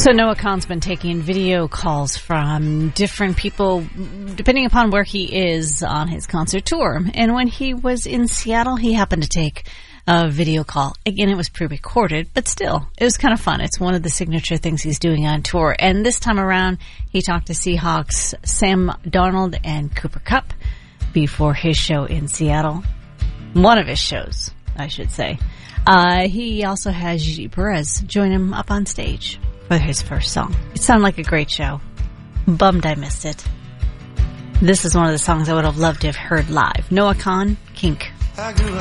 So Noah Kahan's been taking video calls from different people, depending upon where he is on his concert tour. And when he was in Seattle, he happened to take a video call. Again, it was pre-recorded, but still, it was kind of fun. It's one of the signature things he's doing on tour. And this time around, he talked to Seahawks Sam Darnold and Cooper Kupp before his show in Seattle. One of his shows, I should say. He also has Gigi Perez join him up on stage for his first song. It sounded like a great show. Bummed I missed it. This is one of the songs I would have loved to have heard live. Noah Kahan, Kink.